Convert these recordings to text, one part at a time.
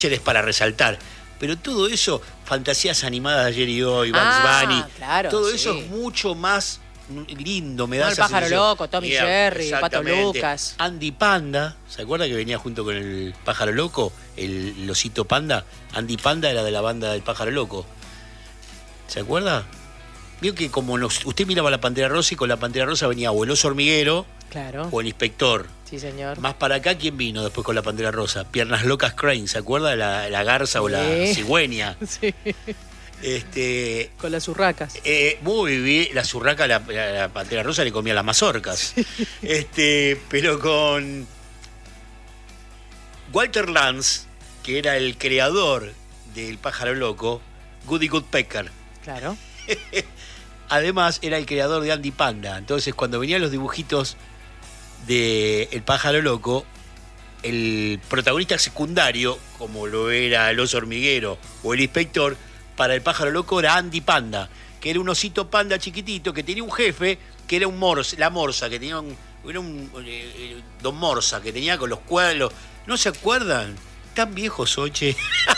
es para resaltar. Pero todo eso, fantasías animadas de ayer y hoy, Bugs Bunny, claro, todo sí. eso es mucho más lindo, me da El esa pájaro sensación. loco, Tommy Jerry, Pato Lucas. Andy Panda, ¿se acuerda que venía junto con el pájaro loco? El osito panda. Andy Panda era de la banda del pájaro loco. ¿Se acuerda? Vio que como usted miraba la Pantera Rosa y con la Pantera Rosa venía o el oso hormiguero, Claro. o el inspector. Sí, señor. Más para acá, ¿quién vino después con la Pantera Rosa? Piernas Locas Crane, ¿se acuerda? La garza o la cigüeña. Sí. Con las urracas. Muy bien, la zurraca, la Pantera Rosa le comía las mazorcas. Sí. Pero con Walter Lantz, que era el creador del pájaro loco, Woody Woodpecker. Claro. Además, era el creador de Andy Panda. Entonces, cuando venían los dibujitos de El pájaro loco, el protagonista secundario, como lo era el oso hormiguero o el inspector, para el pájaro loco era Andy Panda, que era un osito panda chiquitito que tenía un jefe que era la Morsa, que tenía Don Morsa, que tenía con los cuadros. ¿No se acuerdan? Tan viejos, oche.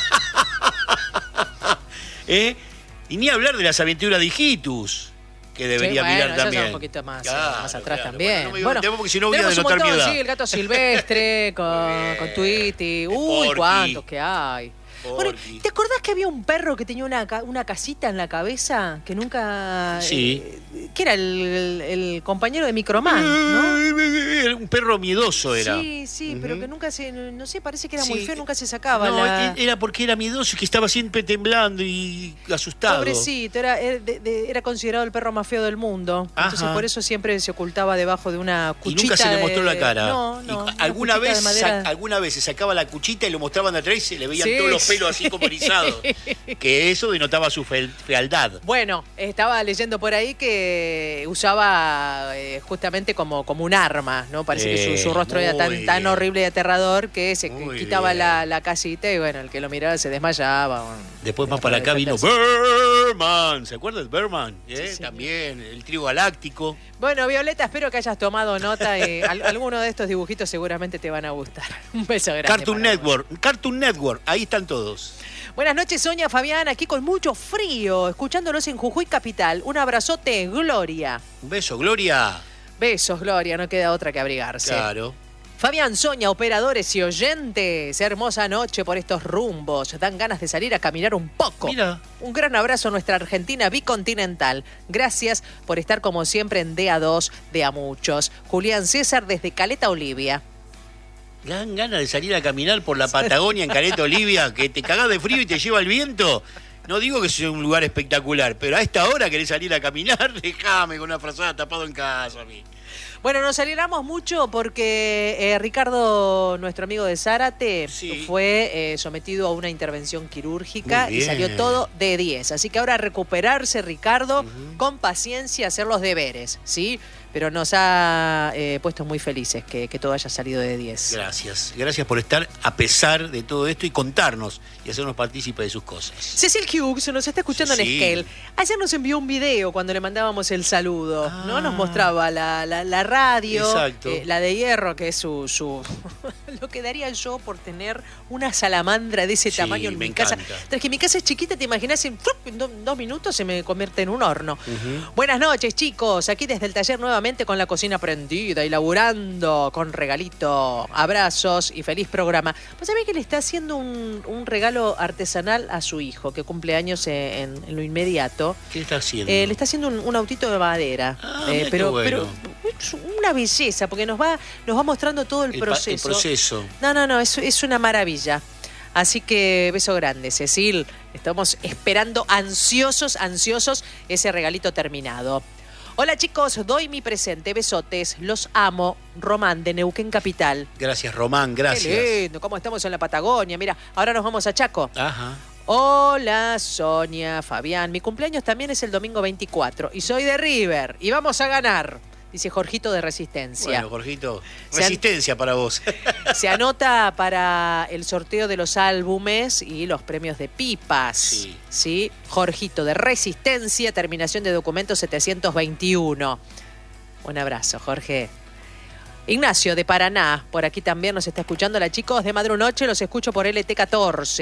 Y ni hablar de las aventuras de Hijitus, que debería mirar también. Un poquito más, más atrás también. Bueno, porque si no voy a denotar mi edad. Sí, el gato silvestre con Tweety. Uy, Porky. cuántos que hay. Bueno, Porky. ¿te acordás que había un perro que tenía una casita en la cabeza? Que nunca... Sí. Que era el compañero de Microman, ¿no? Un perro miedoso era. Sí, pero que nunca no sé, parece que era muy Sí. feo, nunca se sacaba. No, era porque era miedoso y que estaba siempre temblando y asustado. Pobrecito, era considerado el perro más feo del mundo. Ajá. Entonces por eso siempre se ocultaba debajo de una cuchita. Y nunca se le mostró la cara. No. Alguna vez se sacaba la cuchita y lo mostraban de atrás y se le veían todos los pelos así como erizados. Que eso denotaba su fealdad. Bueno, estaba leyendo por ahí que usaba justamente como un arma, ¿no? Parece que su rostro era tan horrible y aterrador que se quitaba la casita y bueno, el que lo miraba se desmayaba. Después más para acá vino Berman. ¿Se acuerdan de Berman? Sí. También, el trío galáctico. Bueno, Violeta, espero que hayas tomado nota y alguno de estos dibujitos seguramente te van a gustar. Un beso grande. Cartoon Network, ahí están todos. Buenas noches, Sonia, Fabián, aquí con mucho frío, escuchándolos en Jujuy Capital. Un abrazote, Gloria. Un beso, Gloria. Besos, Gloria, no queda otra que abrigarse. Claro. Fabián, Sonia, operadores y oyentes, hermosa noche por estos rumbos. Dan ganas de salir a caminar un poco. Mira. Un gran abrazo a nuestra Argentina bicontinental. Gracias por estar como siempre en DA2 de a muchos. Julián César desde Caleta, Olivia. Dan ganas de salir a caminar por la Patagonia en Caleta, Olivia, que te cagás de frío y te lleva el viento. No digo que sea un lugar espectacular, pero a esta hora querés salir a caminar, déjame con una frazada tapado en casa a mí. Bueno, nos alegramos mucho porque Ricardo, nuestro amigo de Zárate, fue sometido a una intervención quirúrgica y salió todo de 10. Así que ahora recuperarse, Ricardo, con paciencia, hacer los deberes, ¿sí? Pero nos ha puesto muy felices que todo haya salido de 10. Gracias por estar a pesar de todo esto y contarnos y hacernos partícipes de sus cosas. Cecil Hughes nos está escuchando en Esquel. Ayer nos envió un video cuando le mandábamos el saludo, ¿no? Nos mostraba la radio, la de hierro, que es su lo que daría yo por tener una salamandra de ese tamaño en mi casa. Tras que mi casa es chiquita, te imaginas, en 2 minutos se me convierte en un horno. Buenas noches, chicos, aquí desde el taller nuevamente con la cocina prendida y laburando con regalito, abrazos y feliz programa. Pues sabés que le está haciendo un regalo artesanal a su hijo que cumple años en lo inmediato. ¿Qué está haciendo? Le está haciendo un autito de madera. Pero es una belleza porque nos va mostrando todo el proceso. El proceso. No, es una maravilla. Así que beso grande, Cecil. Estamos esperando ansiosos ese regalito terminado. Hola chicos, doy mi presente, besotes, los amo, Román de Neuquén Capital. Gracias Román, gracias. Qué lindo, cómo estamos en la Patagonia, mira, ahora nos vamos a Chaco. Ajá. Hola Sonia, Fabián, mi cumpleaños también es el domingo 24 y soy de River y vamos a ganar. Dice Jorgito de Resistencia. Bueno, Jorgito, Resistencia para vos. Se anota para el sorteo de los álbumes y los premios de pipas. Sí. Jorgito de Resistencia, terminación de documento 721. Un abrazo, Jorge. Ignacio de Paraná, por aquí también nos está escuchando. La chicos de Madrunoche, los escucho por LT14.